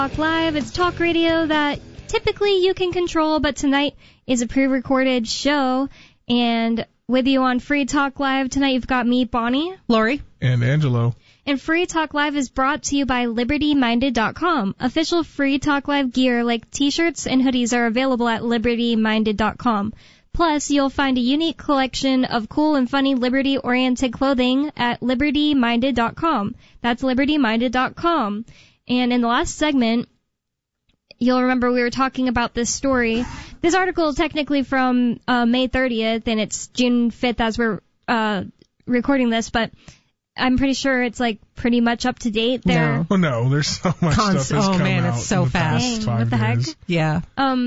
Talk Live. It's talk radio that typically you can control, but tonight is a pre-recorded show. And with you on Free Talk Live tonight, you've got me, Bonnie, Lori, and Angelo. And Free Talk Live is brought to you by LibertyMinded.com. Official Free Talk Live gear like t-shirts and hoodies are available at LibertyMinded.com. Plus, you'll find a unique collection of cool and funny Liberty-oriented clothing at LibertyMinded.com. That's LibertyMinded.com. And in the last segment, you'll remember we were talking about this story. This article is technically from May 30th, and it's June 5th as we're recording this, but I'm pretty sure it's like pretty much up to date there. No. Well, no, there's so much stuff that's come out it's so in the fast. past 5 What the heck? days. Yeah.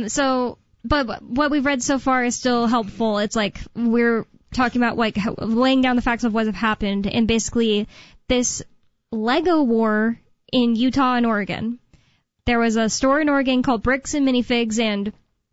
But what we've read so far is still helpful. It's like we're talking about like laying down the facts of what have happened, and basically this Lego war in Utah and Oregon. There was a store in Oregon called Bricks and Minifigs, and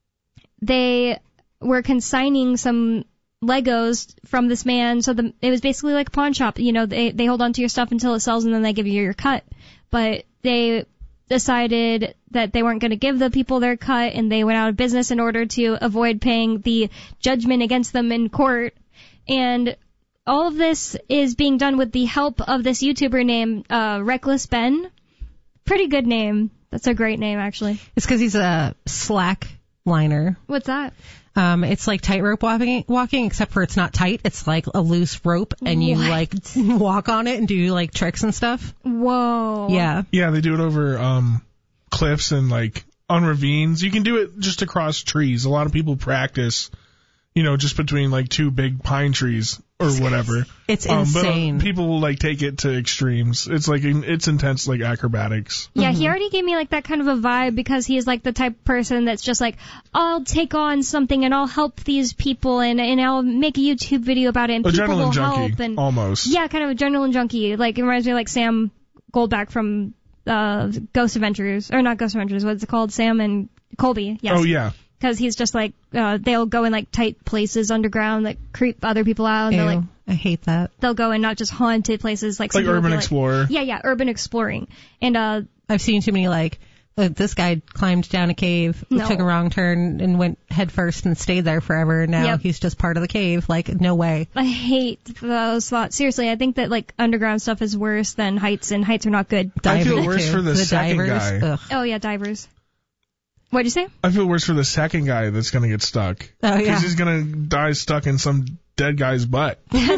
they were consigning some Legos from this man. So it was basically like a pawn shop. You know, they hold on to your stuff until it sells, and then they give you your cut. But they decided that they weren't going to give the people their cut, and they went out of business in order to avoid paying the judgment against them in court. And all of this is being done with the help of this YouTuber named Reckless Ben. Pretty good name. That's a great name, actually. It's because he's a slack liner. What's that? It's like tightrope walking, except for it's not tight. It's like a loose rope, and you like walk on it and do like tricks and stuff. Whoa. Yeah. Yeah, they do it over cliffs and like on ravines. You can do it just across trees. A lot of people practice, you know, just between like two big pine trees or whatever. It's insane. But people will like take it to extremes. It's like it's intense, like acrobatics. Yeah, he already gave me like that kind of a vibe because he's like the type of person that's just like, I'll take on something and I'll help these people and I'll make a YouTube video about it and people will Adrenaline junkie, help. And almost. Yeah, kind of adrenaline junkie. Like it reminds me of like Sam Goldback from Ghost Adventures, or not Ghost Adventures. What's it called? Sam and Colby. Yes. Oh yeah. Because he's just like, they'll go in like tight places underground that creep other people out. And Ew, I hate that. They'll go in not just haunted places like Urban Explorer. Yeah, urban exploring. And I've seen too many like this guy climbed down a cave, took a wrong turn, and went head first and stayed there forever. And now he's just part of the cave. Like, no way. I hate those thoughts. Seriously, I think that like underground stuff is worse than heights, and heights are not good. I feel worse for the second divers. guy. Ugh. Oh yeah, divers. What'd you say? I feel worse for the second guy that's going to get stuck. Oh, yeah. Because he's going to die stuck in some dead guy's butt.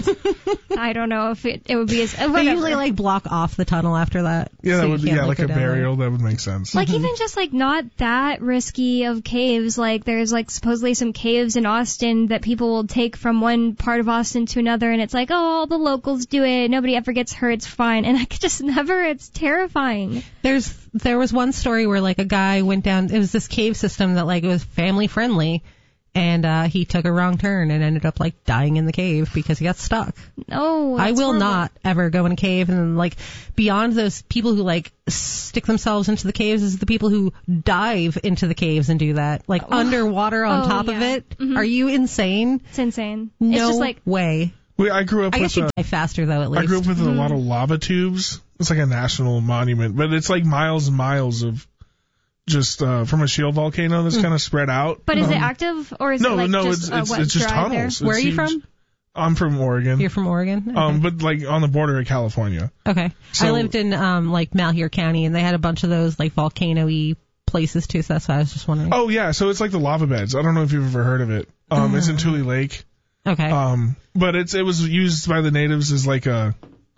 I don't know if it would be as... They usually like block off the tunnel after that. Yeah, so that would be like a go down burial. That would make sense. Like even just like not that risky of caves. Like there's like supposedly some caves in Austin that people will take from one part of Austin to another, and it's like, oh, all the locals do it. Nobody ever gets hurt. It's fine. And I could just never. It's terrifying. There was one story where like a guy went down. It was this cave system that like it was family friendly, and he took a wrong turn and ended up like dying in the cave because he got stuck. No, I will horrible. not ever go in a cave. And like beyond those people who like stick themselves into the caves is the people who dive into the caves and do that like underwater on top of it. Mm-hmm. Are you insane? It's insane. No it's just like way. I grew up I with guess you die faster though. At least I grew up with a lot of lava tubes. It's like a national monument, but it's like miles and miles of just from a shield volcano that's kind of spread out. But is it active or is it like just it's just tunnels. Where are you huge. from? I'm from Oregon. You're from Oregon? Okay. But like on the border of California. Okay. So, I lived in like Malheur County, and they had a bunch of those like volcano-y places too. So that's why I was just wondering. Oh yeah, so it's like the lava beds. I don't know if you've ever heard of it. It's in Tule Lake. Okay. But it was used by the natives as like a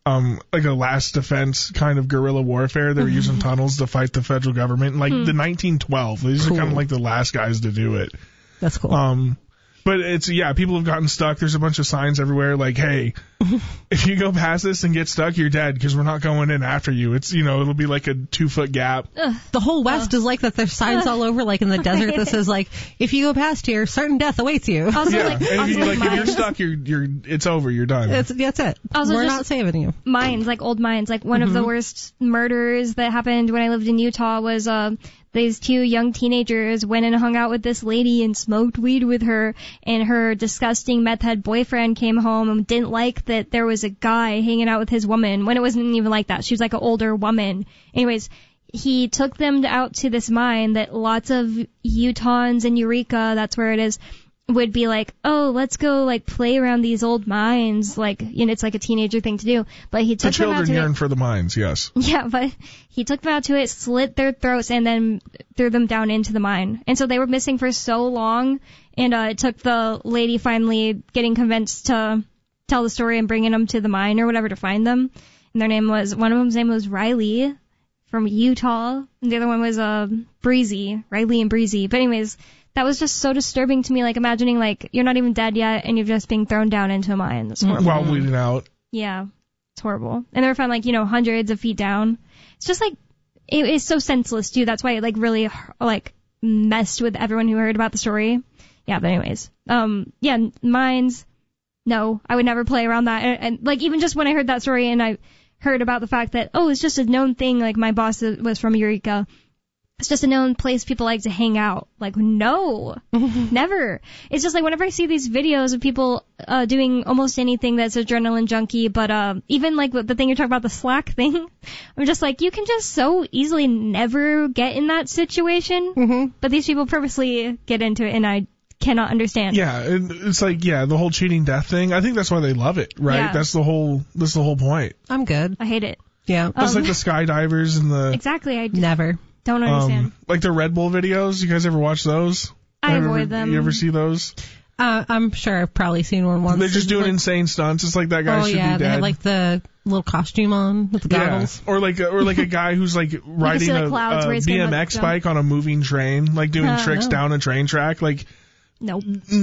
last defense kind of guerrilla warfare. They were using tunnels to fight the federal government in like the 1912. These are kind of like the last guys to do it. That's cool. But it's, people have gotten stuck. There's a bunch of signs everywhere like, hey, if you go past this and get stuck, you're dead because we're not going in after you. It's, it'll be like a 2-foot gap. The whole West is like that. There's signs all over, like in the desert that says like, if you go past here, certain death awaits you. Also, and if you're stuck, it's over. You're done. That's it. Also, we're not saving you. Mines, like old mines. Like one of the worst murders that happened when I lived in Utah was these two young teenagers went and hung out with this lady and smoked weed with her, and her disgusting meth head boyfriend came home and didn't like that there was a guy hanging out with his woman when it wasn't even like that. She was like an older woman. Anyways, he took them out to this mine that lots of Utahns in Eureka, that's where it is, would be like, oh, let's go like play around these old mines, like, you know, it's like a teenager thing to do. But he took them out to the children yearn for the mines, yes. Yeah, but he took them out to it, slit their throats, and then threw them down into the mine. And so they were missing for so long, and it took the lady finally getting convinced to tell the story and bringing them to the mine or whatever to find them. And one of them's name was Riley from Utah, and the other one was Breezy, Riley and Breezy. But anyways, that was just so disturbing to me, like imagining like you're not even dead yet and you're just being thrown down into a mine. That's horrible. While bleeding out. Yeah, it's horrible. And they were found like, you know, hundreds of feet down. It's just like, it is so senseless too. That's why it like really like messed with everyone who heard about the story. Yeah, but anyways, yeah, mines. No, I would never play around that. And like even just when I heard that story and I heard about the fact that, oh, it's just a known thing, like my boss was from Eureka. It's just a known place people like to hang out. Like, no, never. It's just like whenever I see these videos of people doing almost anything that's adrenaline junkie, but even like the thing you're talking about, the Slack thing, I'm just like, you can just so easily never get in that situation. Mm-hmm. But these people purposely get into it, and I cannot understand. Yeah, it's like, the whole cheating death thing. I think that's why they love it, right? Yeah. That's the whole point. I'm good. I hate it. Yeah. That's like the skydivers and the... Exactly. I never. Don't understand. Like the Red Bull videos. You guys ever watch those? I avoid them. You ever see those? I'm sure I've probably seen one once. They're just doing insane stunts. It's like that guy should be dead. They have like the little costume on with the goggles. Or like a guy who's like riding a BMX bike on a moving train, like doing tricks down a train track. Like, no,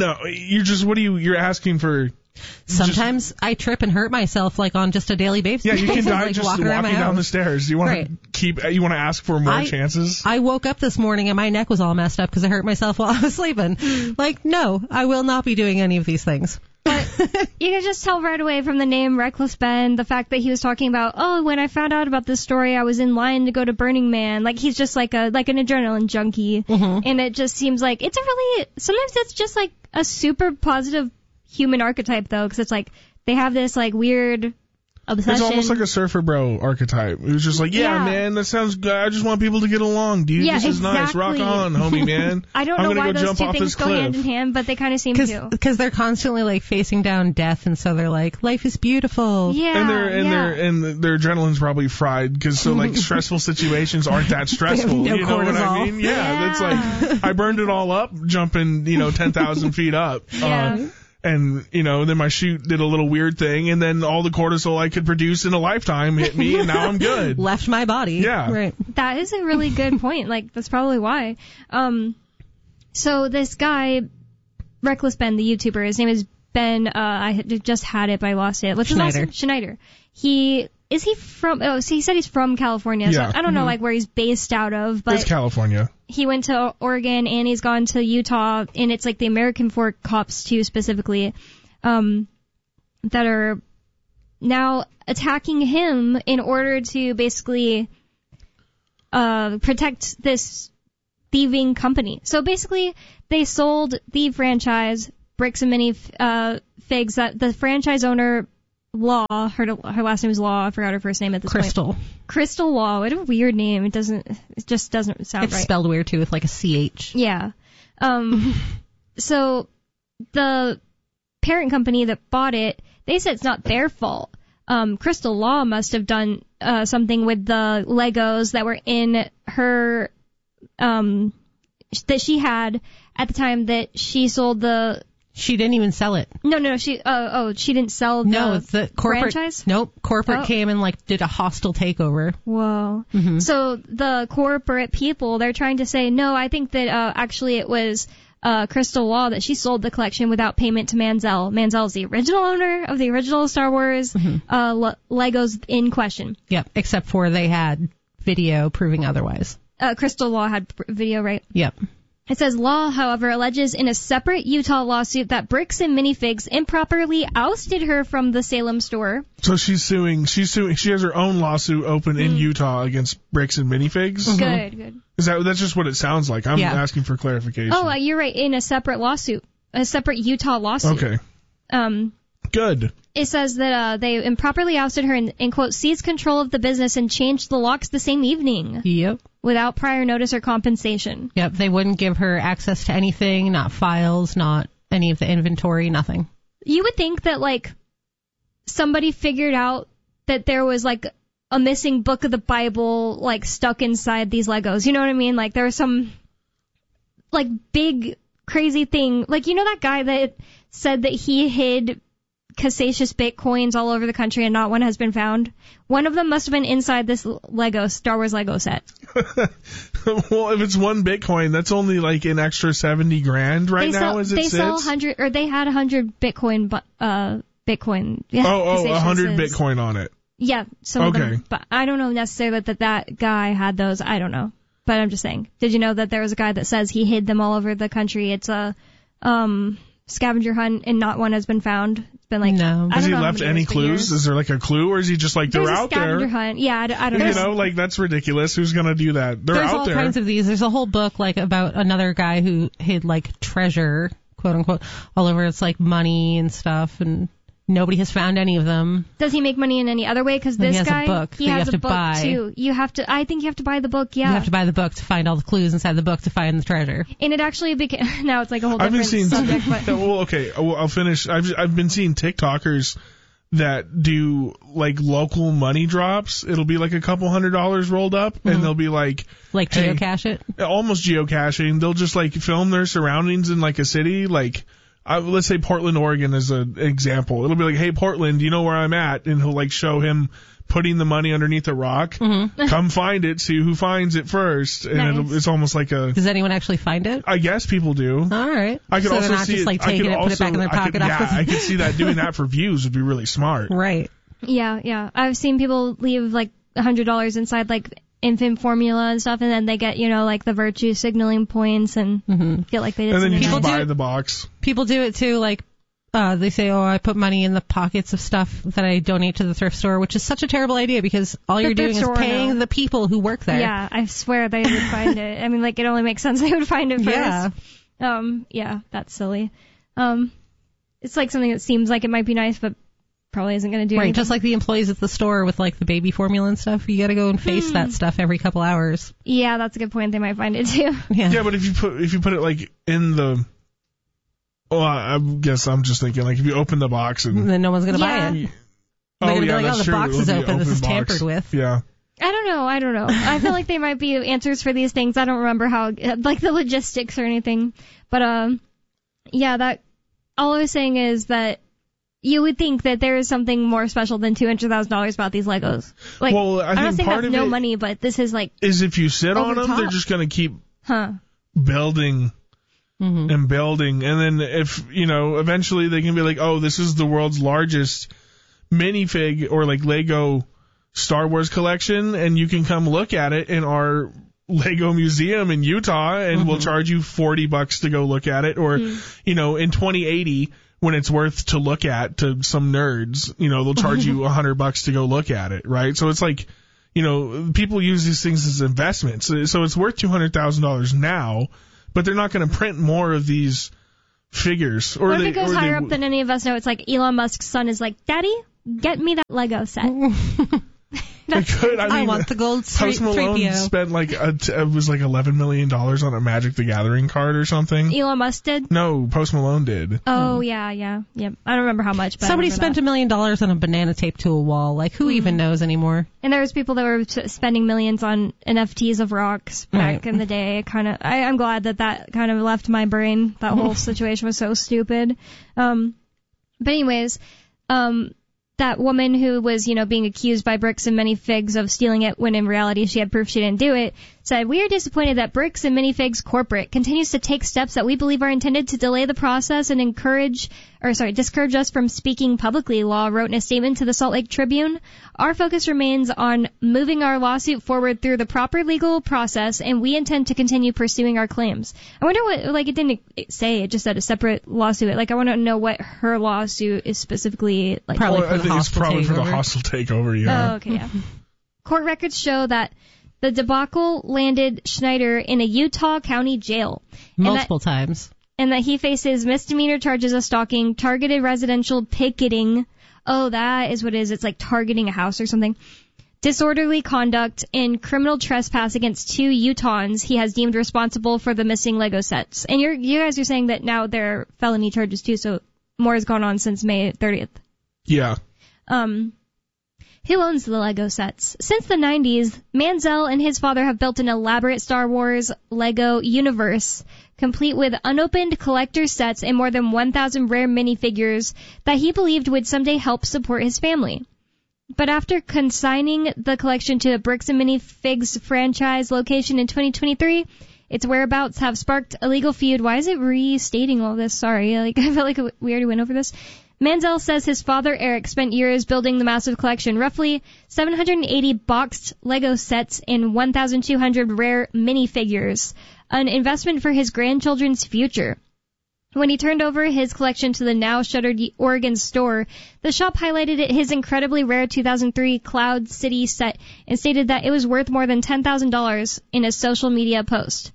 you're asking for. Sometimes I trip and hurt myself like on just a daily basis. Yeah, you can die like, just walking down the stairs. You want to you want to ask for more chances? I woke up this morning and my neck was all messed up because I hurt myself while I was sleeping. Like, no, I will not be doing any of these things. But you can just tell right away from the name Reckless Ben, the fact that he was talking about, oh, when I found out about this story, I was in line to go to Burning Man. Like, he's just like an adrenaline junkie. Mm-hmm. And it just seems like sometimes it's just like a super positive human archetype, though, because it's like they have this like weird obsession. It's almost like a surfer bro archetype. It was just like, man, that sounds good. I just want people to get along, dude. Yeah, this is nice. Rock on, homie, man. I don't know why those two things go hand in hand, but they kind of seem to. Because they're constantly like facing down death, and so they're like, life is beautiful. Yeah, and their adrenaline's probably fried because so like stressful situations aren't that stressful. No you cortisol. know what I mean? Yeah, it's like I burned it all up jumping 10,000 feet up. Yeah. And, then my chute did a little weird thing, and then all the cortisol I could produce in a lifetime hit me, and now I'm good. Left my body. Yeah. Right. That is a really good point. Like, that's probably why. So this guy, Reckless Ben, the YouTuber, his name is Ben, I just had it, but I lost it. What's his last name? Schneider. He said he's from California, so I don't know, like, where he's based out of, but... It's California. He went to Oregon, and he's gone to Utah, and it's, like, the American Fork cops, too, specifically, that are now attacking him in order to basically protect this thieving company. So, basically, they sold the franchise, Bricks and Mini Figs, that the franchise owner... Law, her last name is Law. I forgot her first name at this point. Crystal Law. What a weird name. It just doesn't sound right. It's spelled weird too, with like a CH. Yeah. So the parent company that bought it, they said it's not their fault. Crystal Law must have done something with the Legos that were in her that she had at the time that she sold the. She didn't even sell it. No, she didn't sell the corporate franchise? Nope. Corporate came and like did a hostile takeover. Whoa. Mm-hmm. So the corporate people, they're trying to say, no, I think that actually it was Crystal Law that she sold the collection without payment to Manziel. Manziel's the original owner of the original Star Wars Legos in question. Yep, except for they had video proving otherwise. Crystal Law had video, right? Yep. It says, Law, however, alleges in a separate Utah lawsuit that Bricks and Minifigs improperly ousted her from the Salem store. So she's suing. She has her own lawsuit open in Utah against Bricks and Minifigs. Mm-hmm. Good. That's just what it sounds like. I'm asking for clarification. Oh, you're right. In a separate lawsuit, a separate Utah lawsuit. Okay. Good. It says that they improperly ousted her and, quote, seized control of the business and changed the locks the same evening. Yep. Without prior notice or compensation. Yep, they wouldn't give her access to anything, not files, not any of the inventory, nothing. You would think that, like, somebody figured out that there was, like, a missing book of the Bible, like, stuck inside these Legos. You know what I mean? Like, there was some, like, big, crazy thing. Like, you know that guy that said that he hid Casasious Bitcoins all over the country and not one has been found? One of them must have been inside this Star Wars Lego set. Well, if it's one Bitcoin, that's only like an extra $70,000 right now as it sits. They sell 100, or they had 100 Bitcoin, Bitcoin. Yeah, 100 Bitcoin on it. Yeah, some of them. But I don't know necessarily that guy had those. I don't know. But I'm just saying. Did you know that there was a guy that says he hid them all over the country? It's a scavenger hunt, and not one has been found. It's been like, no. Has he left any clues? Is there like a clue, or is he just like, they're out there? There's a scavenger hunt. Yeah, I don't know. You know, like, that's ridiculous. Who's gonna do that? They're out there. There's all kinds of these. There's a whole book like about another guy who hid like treasure, quote unquote, all over. It's like money and stuff, and nobody has found any of them. Does he make money in any other way? Because this guy, he has a book too. I think you have to buy the book. Yeah, you have to buy the book to find all the clues inside the book to find the treasure. And it actually became, now it's like a whole different subject. But well, okay, I'll finish. I've been seeing TikTokers that do like local money drops. It'll be like a couple $100 rolled up, and they'll be like geocache it, almost geocaching. They'll just like film their surroundings in like a city, like. Let's say Portland, Oregon is an example. It'll be like, hey, Portland, do you know where I'm at? And he'll like show him putting the money underneath a rock. Come find it, see who finds it first. And it's almost like a... Does anyone actually find it? I guess people do. All right. I could so also they're not see just like taking it, put it back in their pocket. I could see that doing that for views would be really smart. Right. Yeah. I've seen people leave like $100 inside like infant formula and stuff, and then they get, you know, like the virtue signaling points and feel like they did something. And then you just buy the box. People do it too, like they say, oh, I put money in the pockets of stuff that I donate to the thrift store, which is such a terrible idea because all you're doing is paying the people who work there. Yeah, I swear they would find it. I mean, like, it only makes sense they would find it first. Yeah, that's silly. It's like something that seems like it might be nice, but probably isn't going to do anything. Right, just like the employees at the store with like the baby formula and stuff. You got to go and face that stuff every couple hours. Yeah, that's a good point. They might find it too. Yeah, but if you put it like in the... Well, I guess I'm just thinking, like, if you open the box and... Then no one's going to buy it. They're going to be like, oh, the box is open. This is tampered with. Yeah. I don't know. I feel like they might be answers for these things. I don't remember how, like, the logistics or anything. But, yeah, that... All I was saying is that you would think that there is something more special than $200,000 about these Legos. Like, well, I'm not saying that's no money, but this is like... Is if you sit on them, they're just going to keep building... and building, and then if, you know, eventually they can be like, oh, this is the world's largest minifig or like Lego Star Wars collection, and you can come look at it in our Lego museum in Utah, and we'll charge you $40 to go look at it, or, you know, in 2080, when it's worth to look at to some nerds, you know, they'll charge you $100 to go look at it, right? So it's like, you know, people use these things as investments, so it's worth $200,000 now. But they're not going to print more of these figures. Or if it goes higher up than any of us know, it's like Elon Musk's son is like, Daddy, get me that Lego set. I want the gold Post Malone spent like it was like $11 million on a Magic the Gathering card or something. Elon Musk did? No, Post Malone did. Oh, yeah. I don't remember how much. But somebody spent $1 million on a banana taped to a wall. Like, who even knows anymore? And there was people that were spending millions on NFTs of rocks back in the day. I'm glad that kind of left my brain. That whole situation was so stupid. But anyways, that woman who was, you know, being accused by Bricks and Minifigs of stealing it when in reality she had proof she didn't do it, said, "We are disappointed that Bricks and Minifigs Corporate continues to take steps that we believe are intended to delay the process and discourage us from speaking publicly," Law wrote in a statement to the Salt Lake Tribune. "Our focus remains on moving our lawsuit forward through the proper legal process, and we intend to continue pursuing our claims." I wonder what, like, it didn't say, it just said a separate lawsuit. Like, I want to know what her lawsuit is specifically, like. I think it's probably for the hostile takeover, yeah. Oh, okay, yeah. Court records show that the debacle landed Schneider in a Utah County jail. Multiple times. and that he faces misdemeanor charges of stalking, targeted residential picketing. Oh, that is what it is. It's like targeting a house or something. Disorderly conduct and criminal trespass against 2 Utahns he has deemed responsible for the missing Lego sets. And you guys are saying that now they're felony charges too, so more has gone on since May 30th. Yeah. Who owns the Lego sets? Since the 90s, Manziel and his father have built an elaborate Star Wars Lego universe, complete with unopened collector sets and more than 1,000 rare minifigures that he believed would someday help support his family. But after consigning the collection to the Bricks and Minifigs franchise location in 2023, its whereabouts have sparked a legal feud. Why is it restating all this? Sorry, I felt like we already went over this. Manziel says his father, Eric, spent years building the massive collection, roughly 780 boxed Lego sets and 1,200 rare minifigures, an investment for his grandchildren's future. When he turned over his collection to the now shuttered Oregon store, the shop highlighted his incredibly rare 2003 Cloud City set and stated that it was worth more than $10,000 in a social media post.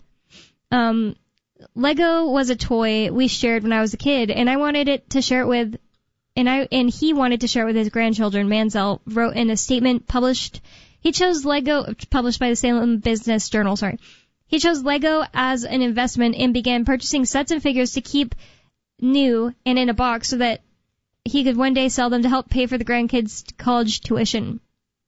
Lego was a toy we shared when I was a kid, and I wanted it to share it with and he wanted to share it with his grandchildren. Manziel wrote in a statement published by the Salem Business Journal, He chose Lego as an investment and began purchasing sets and figures to keep new and in a box so that he could one day sell them to help pay for the grandkids' college tuition.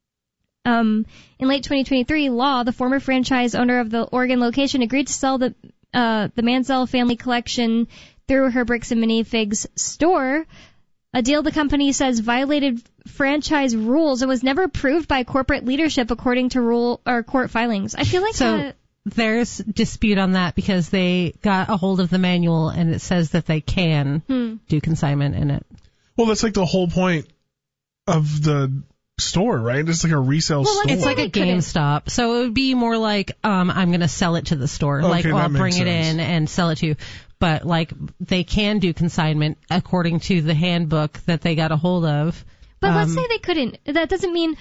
In late 2023, Law, the former franchise owner of the Oregon location, agreed to sell the Manziel family collection through her Bricks and Minifigs store, a deal the company says violated franchise rules and was never approved by corporate leadership according to court filings. I feel like there's dispute on that because they got a hold of the manual and it says that they can do consignment in it. Well, that's like the whole point of the store, right? It's like a resale store. It's like a GameStop. So it would be more like, I'm going to sell it to the store. Okay, I'll bring it in and sell it to you. But they can do consignment according to the handbook that they got a hold of. But let's say they couldn't. That doesn't mean,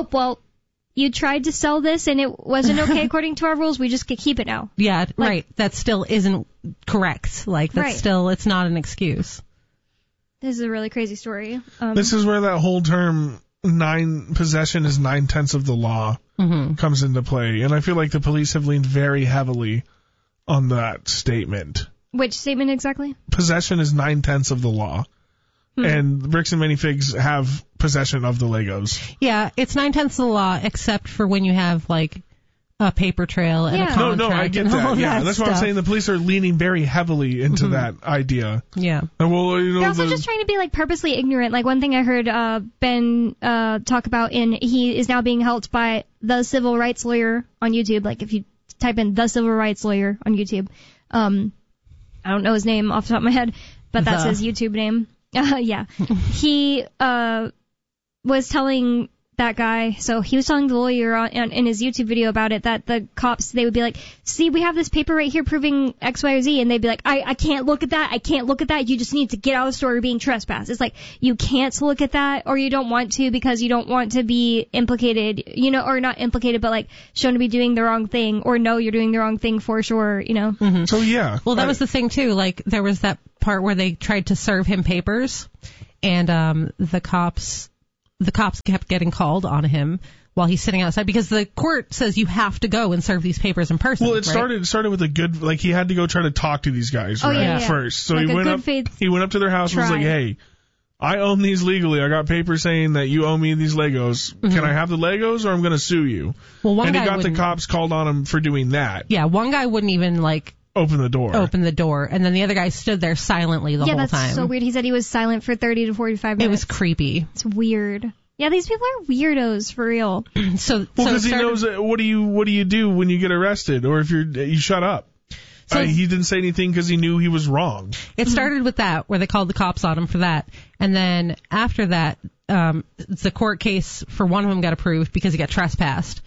you tried to sell this and it wasn't okay according to our rules. We just could keep it now. Yeah, right. That still isn't correct. It's not an excuse. This is a really crazy story. This is where that whole term possession is 9/10 of the law comes into play. And I feel like the police have leaned very heavily on that statement. Which statement exactly? Possession is 9/10 of the law. And Bricks and Minifigs have possession of the Legos. Yeah, it's 9/10 of the law, except for when you have a paper trail and a contract. No, I get that. Yeah, that's what I'm saying. The police are leaning very heavily into that idea. Yeah. And they're also just trying to be purposely ignorant. One thing I heard Ben talk about, he is now being helped by the civil rights lawyer on YouTube. If you type in the civil rights lawyer on YouTube, I don't know his name off the top of my head, but that's his YouTube name. Yeah. He was telling that guy, so he was telling the lawyer in his YouTube video about it, that the cops, they would be like, see, we have this paper right here proving X, Y, or Z, and they'd be like, I can't look at that, you just need to get out of the store, you're being trespassed. It's you can't look at that, or you don't want to because you don't want to be implicated, or not implicated, but shown to be doing the wrong thing, or no, you're doing the wrong thing for sure, So yeah. Well, that was the thing too, there was that part where they tried to serve him papers, and the cops kept getting called on him while he's sitting outside because the court says you have to go and serve these papers in person. Well, it started with a good, he had to go try to talk to these guys first. So he went up to their house and was like, hey, I own these legally. I got papers saying that you owe me these Legos. Can I have the Legos or I'm going to sue you? Well, and he got the cops called on him for doing that. Yeah, one guy wouldn't even open the door. And then the other guy stood there silently the whole time. Yeah, that's so weird. He said he was silent for 30 to 45 minutes. It was creepy. It's weird. Yeah, these people are weirdos for real. Because he knows what do you do when you get arrested, or if you shut up. He didn't say anything because he knew he was wrong. It started with that, where they called the cops on him for that, and then after that, the court case for one of them got approved because he got trespassed.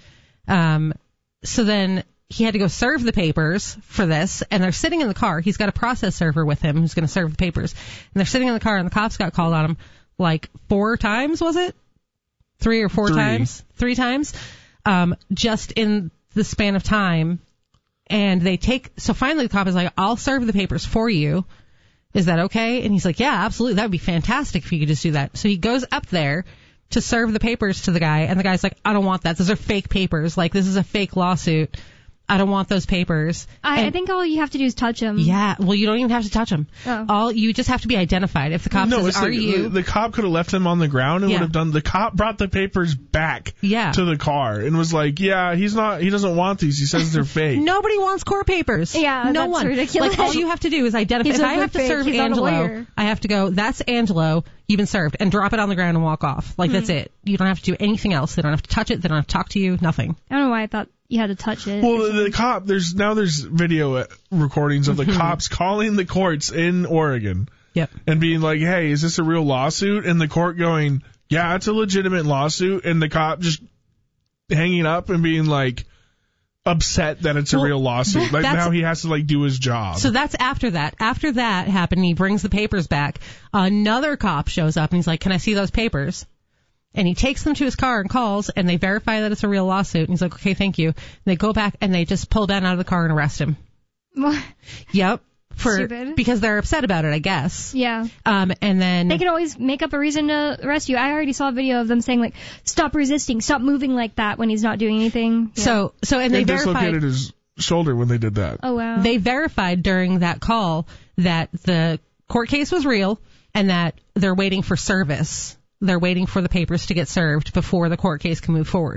So then he had to go serve the papers for this, and they're sitting in the car. He's got a process server with him who's going to serve the papers, and they're sitting in the car, and the cops got called on him 4 times, was it? 3 or 4 times? 3 times. Just in the span of time And so finally the cop is like, I'll serve the papers for you. Is that okay? And he's like, yeah, absolutely. That would be fantastic if you could just do that. So he goes up there to serve the papers to the guy, and the guy's like, I don't want that. Those are fake papers. Like, this is a fake lawsuit. I don't want those papers. I think all you have to do is touch them. Yeah, well, you don't even have to touch them. Oh. You just have to be identified. If the cop says, are you? The cop could have left them on the ground and would have done. The cop brought the papers back to the car and was like, yeah, he doesn't want these. He says they're fake. Nobody wants court papers. Yeah, no that's one. ridiculous. Like, all you have to do is identify. If I have to serve Angelo, I have to go, that's Angelo. You've been served, and drop it on the ground and walk off. Like, that's it. You don't have to do anything else. They don't have to touch it. They don't have to talk to you. Nothing. I don't know why I thought you had to touch it. Well, the cop, there's video recordings of the cops calling the courts in Oregon. Yep. And being like, hey, is this a real lawsuit? And the court going, yeah, it's a legitimate lawsuit. And the cop just hanging up and being like, upset that it's a real lawsuit. Like, now he has to, like, do his job. So that's after that. After that happened, he brings the papers back. Another cop shows up and he's like, can I see those papers? And he takes them to his car and calls, and they verify that it's a real lawsuit. And he's like, okay, thank you. And they go back and they just pull Ben out of the car and arrest him. What? Yep. Stupid. Because they're upset about it, I guess. Yeah. And then they can always make up a reason to arrest you. I already saw a video of them saying, like, stop resisting, stop moving like that when he's not doing anything. Yeah. So and they dislocated his shoulder when they did that. Oh, wow. They verified during that call that the court case was real and that they're waiting for service. They're waiting for the papers to get served before the court case can move forward.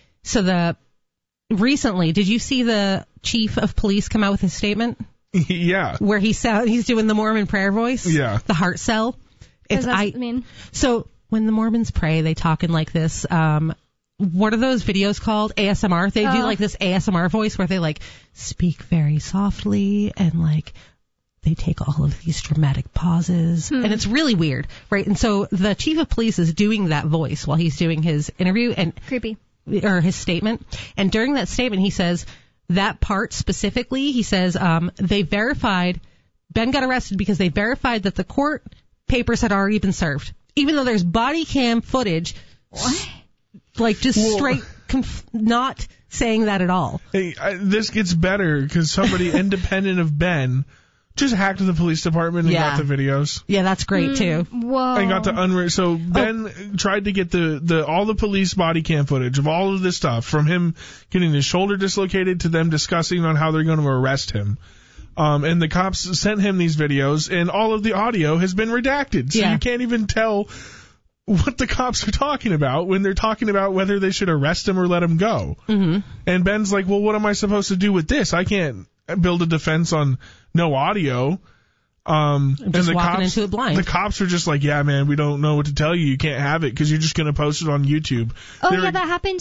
So recently, did you see the chief of police come out with his statement? Yeah. Where he's doing the Mormon prayer voice? Yeah. The heart cell? What does that mean? So when the Mormons pray, they talk in like this, what are those videos called? ASMR? They do like this ASMR voice where they like speak very softly and like they take all of these dramatic pauses, and it's really weird, right? And so the chief of police is doing that voice while he's doing his interview and creepy, or his statement. And during that statement, he says that part specifically. He says they verified Ben got arrested because they verified that the court papers had already been served, even though there's body cam footage. What? Like just straight not saying that at all. Hey, this gets better because somebody independent of Ben just hacked the police department and got the videos. Yeah, that's great too. Whoa. And got the So Ben tried to get all the police body cam footage of all of this stuff, from him getting his shoulder dislocated to them discussing on how they're going to arrest him. And the cops sent him these videos, and all of the audio has been redacted. So you can't even tell what the cops are talking about when they're talking about whether they should arrest him or let him go. Mm-hmm. And Ben's like, well, what am I supposed to do with this? I can't build a defense on no audio. And the walking into it blind. The cops are just like, yeah, man, we don't know what to tell you. You can't have it because you're just going to post it on YouTube. Oh, yeah,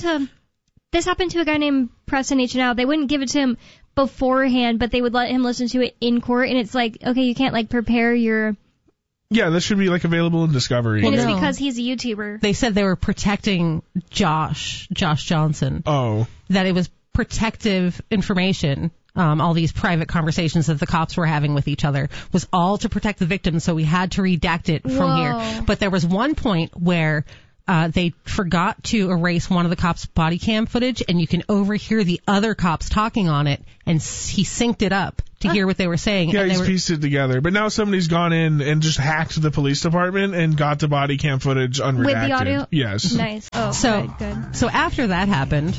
this happened to a guy named Preston H. Now. They wouldn't give it to him beforehand, but they would let him listen to it in court. And it's like, okay, you can't like prepare your... Yeah, this should be like available in Discovery. And it's because he's a YouTuber. They said they were protecting Josh Johnson. Oh. That it was protective information. All these private conversations that the cops were having with each other was all to protect the victim, so we had to redact it from here. But there was one point where they forgot to erase one of the cops' body cam footage, and you can overhear the other cops talking on it, and he synced it up to hear what they were saying. Yeah, and he's pieced it together. But now somebody's gone in and just hacked the police department and got the body cam footage unredacted. With the audio? Yes. Nice. Oh, good. So after that happened,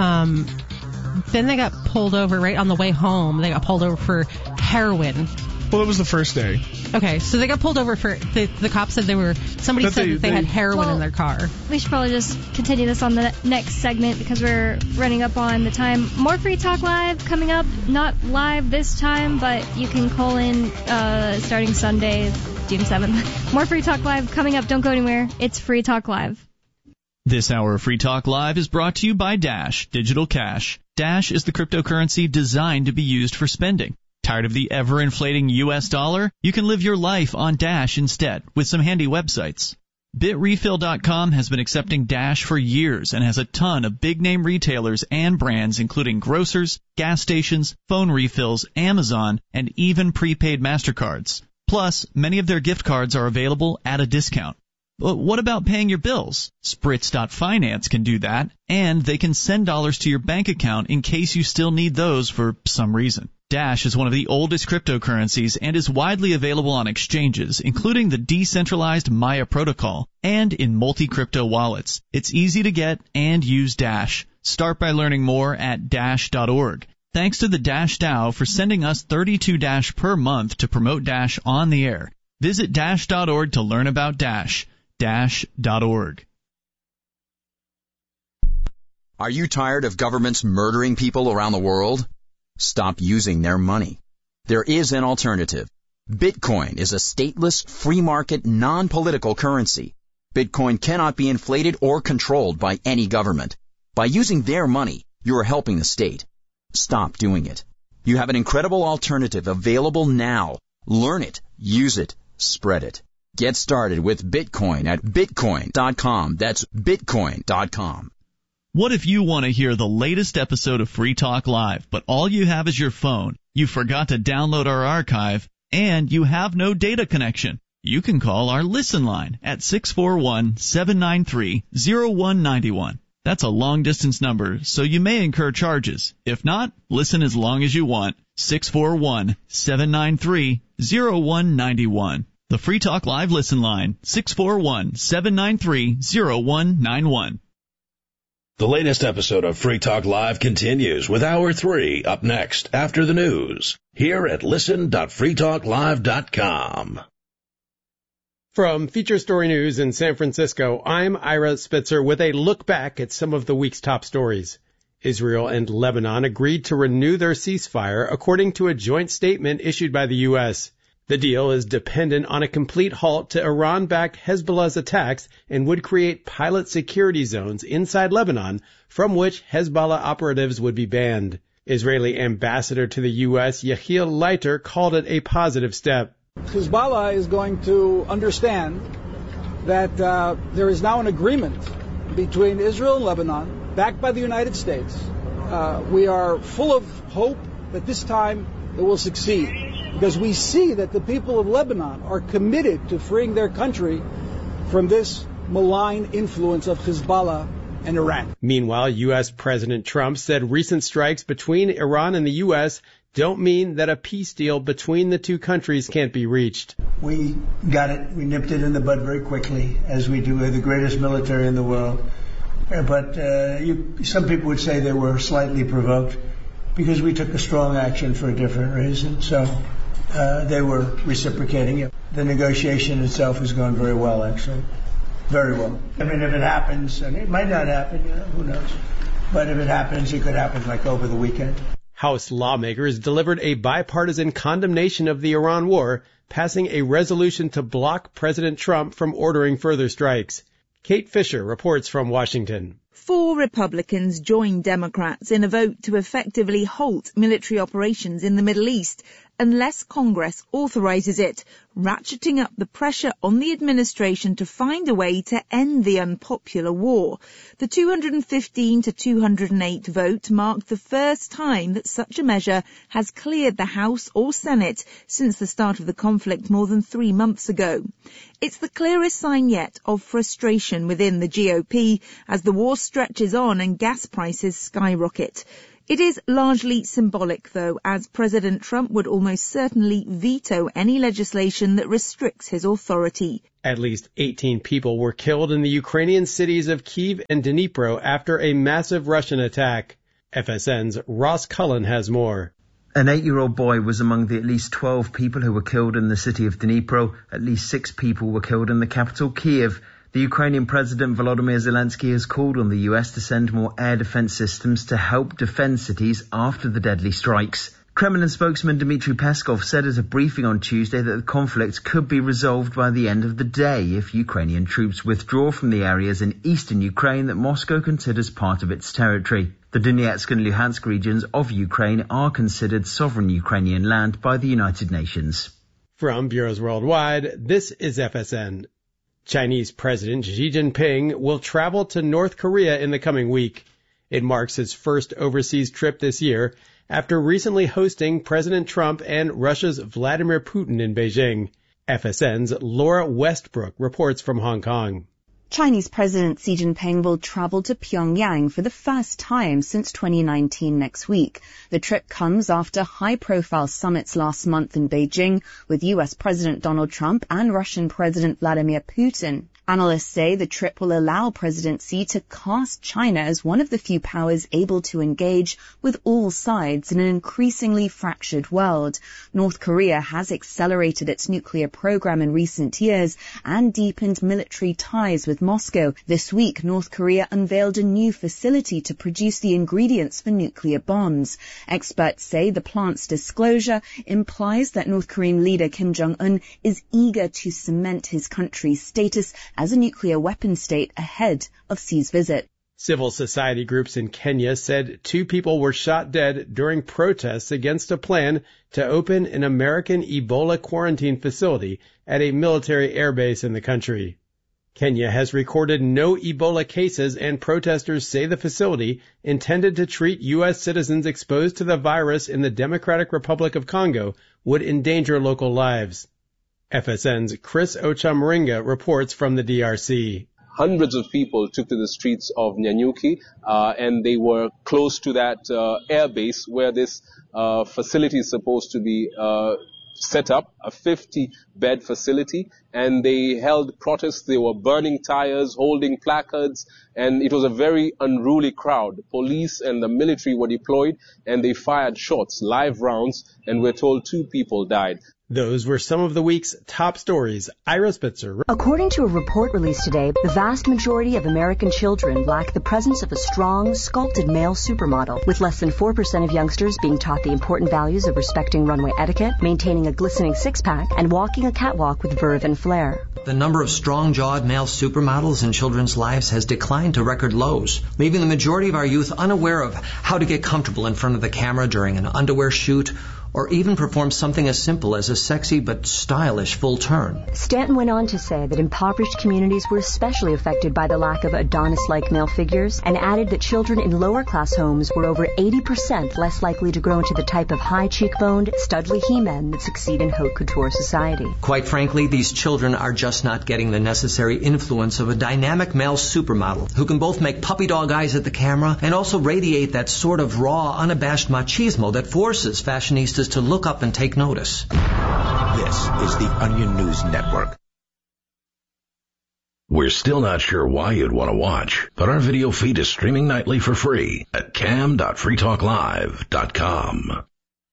then they got pulled over right on the way home. They got pulled over for heroin. Well, it was the first day. Okay, so they got pulled over for the cops said somebody said they had heroin in their car. We should probably just continue this on the next segment because we're running up on the time. More Free Talk Live coming up. Not live this time, but you can call in starting Sunday, June 7th. More Free Talk Live coming up. Don't go anywhere. It's Free Talk Live. This hour of Free Talk Live is brought to you by Dash Digital Cash. Dash is the cryptocurrency designed to be used for spending. Tired of the ever-inflating U.S. dollar? You can live your life on Dash instead with some handy websites. BitRefill.com has been accepting Dash for years and has a ton of big-name retailers and brands including grocers, gas stations, phone refills, Amazon, and even prepaid MasterCards. Plus, many of their gift cards are available at a discount. But what about paying your bills? Spritz.finance can do that, and they can send dollars to your bank account in case you still need those for some reason. Dash is one of the oldest cryptocurrencies and is widely available on exchanges, including the decentralized Maya protocol and in multi-crypto wallets. It's easy to get and use Dash. Start by learning more at dash.org. Thanks to the Dash DAO for sending us 32 Dash per month to promote Dash on the air. Visit dash.org to learn about Dash. Dash.org. Are you tired of governments murdering people around the world? Stop using their money. There is an alternative. Bitcoin is a stateless, free market, non-political currency. Bitcoin cannot be inflated or controlled by any government. By using their money, you are helping the state. Stop doing it. You have an incredible alternative available now. Learn it, use it, spread it. Get started with Bitcoin at Bitcoin.com. That's Bitcoin.com. What if you want to hear the latest episode of Free Talk Live, but all you have is your phone, you forgot to download our archive, and you have no data connection? You can call our Listen line at 641-793-0191. That's a long-distance number, so you may incur charges. If not, listen as long as you want. 641-793-0191. The Free Talk Live Listen line, 641-793-0191. The latest episode of Free Talk Live continues with Hour 3 up next after the news here at listen.freetalklive.com. From Feature Story News in San Francisco, I'm Ira Spitzer with a look back at some of the week's top stories. Israel and Lebanon agreed to renew their ceasefire according to a joint statement issued by the U.S. The deal is dependent on a complete halt to Iran-backed Hezbollah's attacks and would create pilot security zones inside Lebanon from which Hezbollah operatives would be banned. Israeli ambassador to the U.S., Yechiel Leiter, called it a positive step. Hezbollah is going to understand that there is now an agreement between Israel and Lebanon, backed by the United States. We are full of hope that this time it will succeed, because we see that the people of Lebanon are committed to freeing their country from this malign influence of Hezbollah and Iran. Meanwhile, U.S. President Trump said recent strikes between Iran and the U.S. don't mean that a peace deal between the two countries can't be reached. We got it. We nipped it in the bud very quickly, as we do. We're the greatest military in the world. But some people would say they were slightly provoked because we took a strong action for a different reason. So they were reciprocating it. The negotiation itself has gone very well, actually. Very well. I mean, if it happens, and it might not happen, who knows. But if it happens, it could happen like over the weekend. House lawmakers delivered a bipartisan condemnation of the Iran war, passing a resolution to block President Trump from ordering further strikes. Kate Fisher reports from Washington. 4 Republicans joined Democrats in a vote to effectively halt military operations in the Middle East unless Congress authorizes it, ratcheting up the pressure on the administration to find a way to end the unpopular war. The 215 to 208 vote marked the first time that such a measure has cleared the House or Senate since the start of the conflict more than 3 months ago. It's the clearest sign yet of frustration within the GOP as the war stretches on and gas prices skyrocket. It is largely symbolic, though, as President Trump would almost certainly veto any legislation that restricts his authority. At least 18 people were killed in the Ukrainian cities of Kyiv and Dnipro after a massive Russian attack. FSN's Ross Cullen has more. An 8-year-old boy was among the at least 12 people who were killed in the city of Dnipro. At least 6 people were killed in the capital, Kyiv. The Ukrainian President Volodymyr Zelensky has called on the US to send more air defense systems to help defend cities after the deadly strikes. Kremlin spokesman Dmitry Peskov said at a briefing on Tuesday that the conflict could be resolved by the end of the day if Ukrainian troops withdraw from the areas in eastern Ukraine that Moscow considers part of its territory. The Donetsk and Luhansk regions of Ukraine are considered sovereign Ukrainian land by the United Nations. From Bureaus Worldwide, this is FSN. Chinese President Xi Jinping will travel to North Korea in the coming week. It marks his first overseas trip this year after recently hosting President Trump and Russia's Vladimir Putin in Beijing. FSN's Laura Westbrook reports from Hong Kong. Chinese President Xi Jinping will travel to Pyongyang for the first time since 2019 next week. The trip comes after high-profile summits last month in Beijing with US President Donald Trump and Russian President Vladimir Putin. Analysts say the trip will allow President Xi to cast China as one of the few powers able to engage with all sides in an increasingly fractured world. North Korea has accelerated its nuclear program in recent years and deepened military ties with Moscow. This week, North Korea unveiled a new facility to produce the ingredients for nuclear bombs. Experts say the plant's disclosure implies that North Korean leader Kim Jong-un is eager to cement his country's status as a nuclear weapon state ahead of Xi's visit. Civil society groups in Kenya said 2 people were shot dead during protests against a plan to open an American Ebola quarantine facility at a military airbase in the country. Kenya has recorded no Ebola cases, and protesters say the facility, intended to treat U.S. citizens exposed to the virus in the Democratic Republic of Congo, would endanger local lives. FSN's Chris Ochamaringa reports from the DRC. Hundreds of people took to the streets of Nyanyuki, and they were close to that airbase where this facility is supposed to be set up, a 50-bed facility, and they held protests. They were burning tires, holding placards, and it was a very unruly crowd. Police and the military were deployed, and they fired shots, live rounds, and we're told 2 people died. Those were some of the week's top stories. Ira Spitzer. According to a report released today, the vast majority of American children lack the presence of a strong, sculpted male supermodel, with less than 4% of youngsters being taught the important values of respecting runway etiquette, maintaining a glistening six-pack, and walking a catwalk with verve and flair. The number of strong-jawed male supermodels in children's lives has declined to record lows, leaving the majority of our youth unaware of how to get comfortable in front of the camera during an underwear shoot, or even perform something as simple as a sexy but stylish full turn. Stanton went on to say that impoverished communities were especially affected by the lack of Adonis-like male figures, and added that children in lower-class homes were over 80% less likely to grow into the type of high-cheekboned, studly he-men that succeed in haute couture society. Quite frankly, these children are just not getting the necessary influence of a dynamic male supermodel who can both make puppy dog eyes at the camera and also radiate that sort of raw, unabashed machismo that forces fashionistas to look up and take notice. This is the Onion News Network. We're still not sure why you'd want to watch, but our video feed is streaming nightly for free at cam.freetalklive.com.